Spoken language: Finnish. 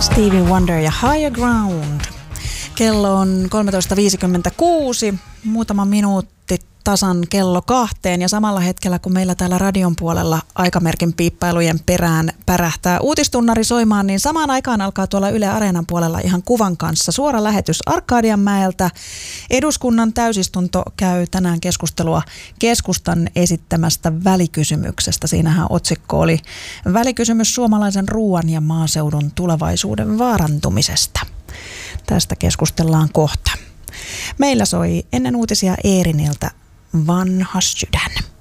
Stevie Wonder ja Higher Ground. Kello on 13.56, muutama minuutti tasan kello 2 ja samalla hetkellä kun meillä täällä radion puolella aikamerkin piippailujen perään pärähtää uutistunnari soimaan, niin samaan aikaan alkaa tuolla Yle Areenan puolella ihan kuvan kanssa suora lähetys Arkadianmäeltä. Eduskunnan täysistunto käy tänään keskustelua keskustan esittämästä välikysymyksestä. Siinähän otsikko oli välikysymys suomalaisen ruoan ja maaseudun tulevaisuuden vaarantumisesta. Tästä keskustellaan kohta. Meillä soi ennen uutisia Eeriniltä Vanha sydän.